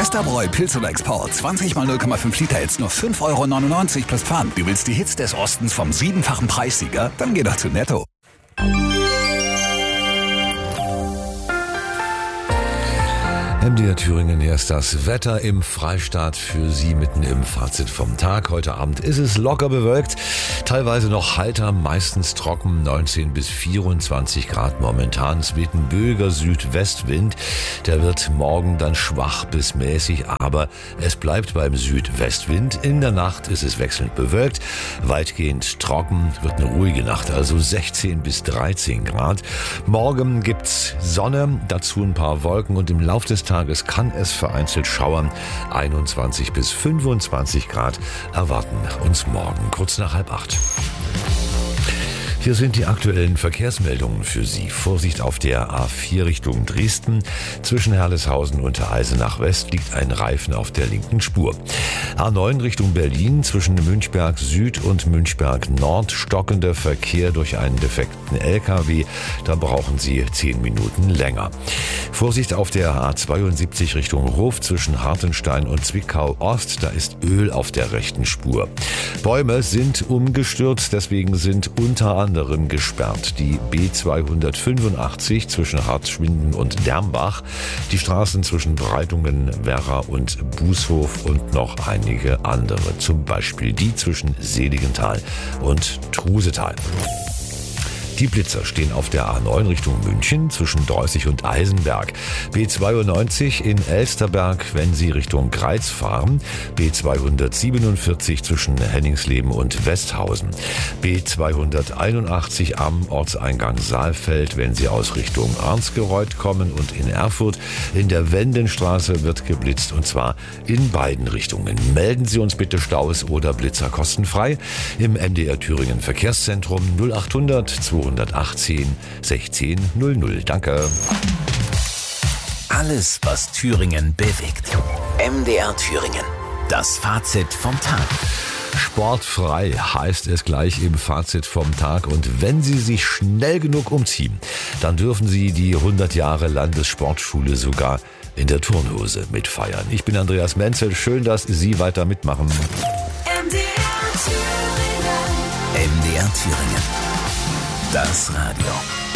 Astabroy Pilz oder Export. 20 mal 0,5 Liter, jetzt nur 5,99 € plus Pfand. Du willst die Hits des Ostens vom 7-fachen Preissieger? Dann geh doch zu Netto. MDR Thüringen, hier ist das Wetter im Freistaat für Sie mitten im Fazit vom Tag. Heute Abend ist es locker bewölkt, teilweise noch heiter, meistens trocken, 19 bis 24 Grad momentan. Es weht ein böiger Südwestwind, der wird morgen dann schwach bis mäßig, aber es bleibt beim Südwestwind. In der Nacht ist es wechselnd bewölkt, weitgehend trocken, wird eine ruhige Nacht, also 16 bis 13 Grad. Morgen gibt's Sonne, dazu ein paar Wolken und im Laufe des Tages kann es vereinzelt schauern. 21 bis 25 Grad erwarten uns morgen, kurz nach 7:30. Hier sind die aktuellen Verkehrsmeldungen für Sie. Vorsicht auf der A4 Richtung Dresden. Zwischen Herleshausen und Eisenach West liegt ein Reifen auf der linken Spur. A9 Richtung Berlin. Zwischen Münchberg Süd und Münchberg Nord stockender Verkehr durch einen defekten LKW. Da brauchen Sie 10 Minuten länger. Vorsicht auf der A72 Richtung Hof. Zwischen Hartenstein und Zwickau Ost. Da ist Öl auf der rechten Spur. Bäume sind umgestürzt, deswegen sind unter anderem gesperrt die B285 zwischen Hartschwinden und Dermbach, die Straßen zwischen Breitungen, Werra und Bußhof und noch einige andere, zum Beispiel die zwischen Seligenthal und Trusetal. Die Blitzer stehen auf der A9 Richtung München zwischen Dreußig und Eisenberg. B92 in Elsterberg, wenn Sie Richtung Greiz fahren. B247 zwischen Henningsleben und Westhausen. B281 am Ortseingang Saalfeld, wenn Sie aus Richtung Arnsgereuth kommen. Und in Erfurt in der Wendenstraße wird geblitzt, und zwar in beiden Richtungen. Melden Sie uns bitte Staus oder Blitzer kostenfrei im MDR Thüringen Verkehrszentrum 0800 218 16 00. Danke. Alles, was Thüringen bewegt. MDR Thüringen. Das Fazit vom Tag. Sportfrei heißt es gleich im Fazit vom Tag. Und wenn Sie sich schnell genug umziehen, dann dürfen Sie die 100 Jahre Landessportschule sogar in der Turnhose mitfeiern. Ich bin Andreas Menzel. Schön, dass Sie weiter mitmachen. MDR Thüringen. Das Radio.